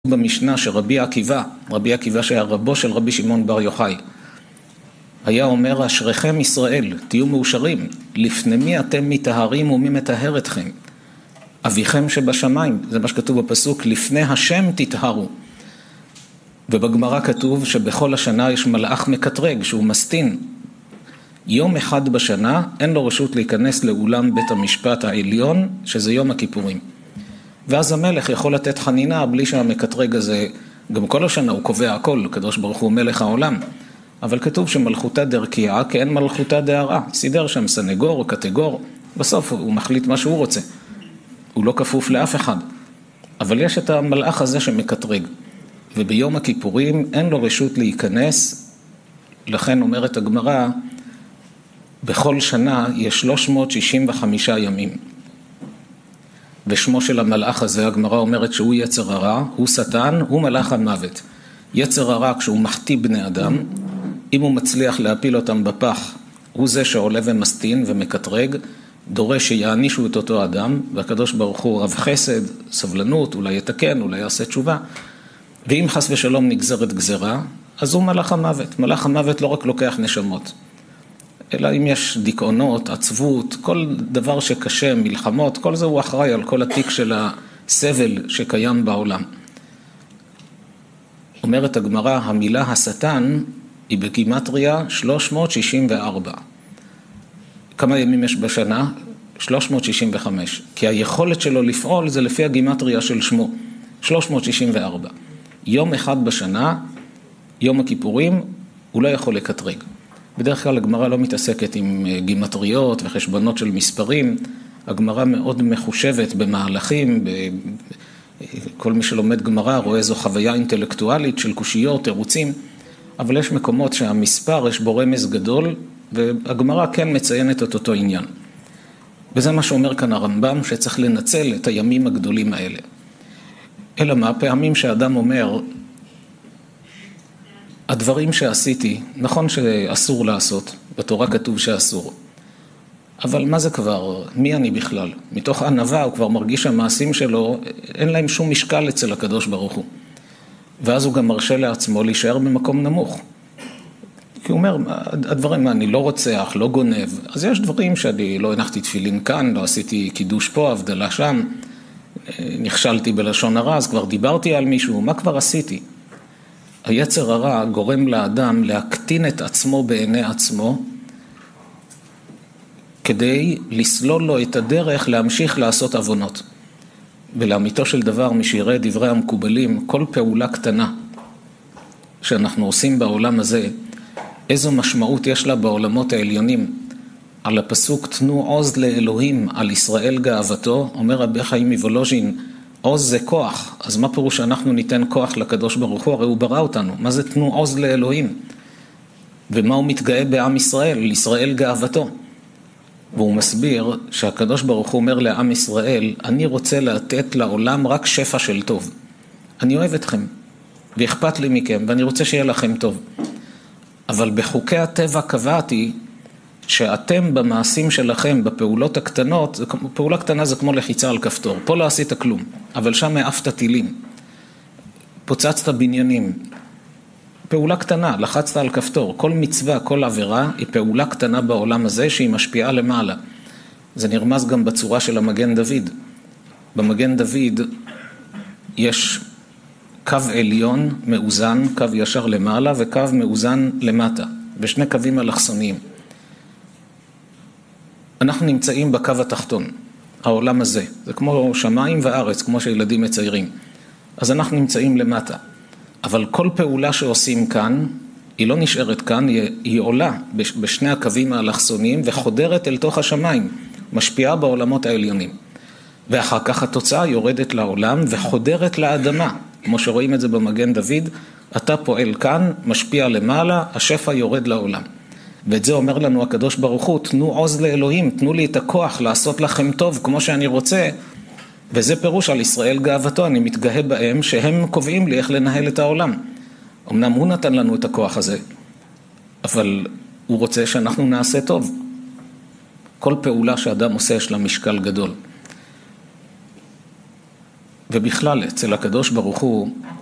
במשנה שרבי עקיבא שהיה רבו של רבי שמעון בר יוחאי, היה אומר, אשריכם ישראל, תהיו מאושרים, לפני מי אתם מטהרים ומי מטהר אתכם? אביכם שבשמיים, זה מה שכתוב בפסוק, לפני השם תטהרו. ובגמרא כתוב שבכל השנה יש מלאך מקטרג, שהוא מסטין. יום אחד בשנה אין לו רשות להיכנס לאולם בית המשפט העליון, שזה יום הכיפורים. ואז המלך יכול לתת חנינה בלי שהמקטרג הזה, גם כל השנה הוא קובע הכל, הקדוש ברוך הוא מלך העולם. אבל כתוב שמלכותה דרכיה, כי אין מלכותה דהרה. סידר שם סנגור או קטגור, בסוף הוא מחליט מה שהוא רוצה. הוא לא כפוף לאף אחד. אבל יש את המלאך הזה שמקטרג. וביום הכיפורים אין לו רשות להיכנס, לכן אומרת הגמרא, בכל שנה יש 365 ימים. ושמו של המלאך הזה, הגמרא אומרת שהוא יצר הרע, הוא שטן, הוא מלאך המוות. יצר הרע כשהוא מחטיא בני אדם, אם הוא מצליח להפיל אותם בפח, הוא זה שעולה ומסטין ומקטרג, דורש שיענישו את אותו אדם, והקדוש ברוך הוא רב חסד, סבלנות, אולי יתקן, אולי יעשה תשובה. ואם חס ושלום נגזרת גזרה, אז הוא מלאך המוות. מלאך המוות לא רק לוקח נשמות, אלא אם יש דיכאונות, עצבות, כל דבר שקשה, מלחמות, כל זה הוא אחראי על כל התיק של הסבל שקיים בעולם. אומרת הגמרא, המילה השטן היא בגימטריה 364. כמה ימים יש בשנה? 365. כי היכולת שלו לפעול זה לפי הגימטריה של שמו. 364. יום אחד בשנה, יום הכיפורים, הוא לא יכול לקטרג. בדרך כלל הגמרא לא מתעסקת עם גימטריות וחשבונות של מספרים. הגמרא מאוד מחושבת במהלכים, כל מי שלומד גמרא רואה איזו חוויה אינטלקטואלית של קושיות, תירוצים, אבל יש מקומות שהמספר יש בו רמז גדול, והגמרא כן מציינת את אותו עניין. וזה מה שאומר כאן הרמב"ם, שצריך לנצל את הימים הגדולים האלה. אלא מה, פעמים שאדם אומר, הדברים שעשיתי, נכון שאסור לעשות, בתורה כתוב שאסור, אבל מה זה כבר? מי אני בכלל? מתוך ענווה הוא כבר מרגיש שהמעשים שלו, אין להם שום משקל אצל הקדוש ברוך הוא. ואז הוא גם מרשה לעצמו להישאר במקום נמוך. כי הוא אומר, הדברים, אני לא רוצח, לא גונב, אז יש דברים שאני לא הנחתי תפילין כאן, לא עשיתי קידוש פה, הבדלה שם, נכשלתי בלשון הרע, אז כבר דיברתי על מישהו, מה כבר עשיתי? היצר הרע גורם לאדם להקטין את עצמו בעיני עצמו, כדי לסלול לו את הדרך להמשיך לעשות עוונות. ולאמיתו של דבר, מי שיראה דברי המקובלים, כל פעולה קטנה שאנחנו עושים בעולם הזה, איזו משמעות יש לה בעולמות העליונים. על הפסוק, תנו עוז לאלוהים, על ישראל גאוותו, אומר רבי חיים מוולוז'ין, עוז זה כוח. אז מה פירוש שאנחנו ניתן כוח לקדוש ברוך הוא? הרי הוא ברא אותנו. מה זה תנו עוז לאלוהים? ומה הוא מתגאה בעם ישראל? לישראל גאוותו. והוא מסביר שהקדוש ברוך הוא אומר לעם ישראל, אני רוצה לתת לעולם רק שפע של טוב. אני אוהב אתכם, ואכפת לי מכם, ואני רוצה שיהיה לכם טוב. אבל בחוקי הטבע קבעתי שאתם במעשים שלכם, בפעולות הקטנות, פעולה קטנה זה כמו לחיצה על כפתור, פה לא עשית כלום, אבל שם העפת טילים, פוצצת בניינים, פעולה קטנה, לחצת על כפתור, כל מצווה, כל עבירה היא פעולה קטנה בעולם הזה שהיא משפיעה למעלה. זה נרמז גם בצורה של המגן דוד. במגן דוד יש קו עליון מאוזן, קו ישר למעלה וקו מאוזן למטה, ושני קווים אלכסוניים. אנחנו נמצאים בקו התחתון, העולם הזה. זה כמו שמיים וארץ, כמו שילדים מציירים. אז אנחנו נמצאים למטה. אבל כל פעולה שעושים כאן, היא לא נשארת כאן, היא עולה בשני הקווים האלכסוניים וחודרת אל תוך השמיים, משפיעה בעולמות העליונים. ואחר כך התוצאה יורדת לעולם וחודרת לאדמה. כמו שרואים את זה במגן דוד, אתה פועל כאן, משפיע למעלה, השפע יורד לעולם. ואת זה אומר לנו הקדוש ברוך הוא, תנו עוז לאלוהים, תנו לי את הכוח לעשות לכם טוב כמו שאני רוצה, וזה פירוש על ישראל גאוותו, אני מתגאה בהם שהם קובעים לי איך לנהל את העולם. אמנם הוא נתן לנו את הכוח הזה, אבל הוא רוצה שאנחנו נעשה טוב. כל פעולה שאדם עושה יש לה משקל גדול. ובכלל אצל הקדוש ברוך הוא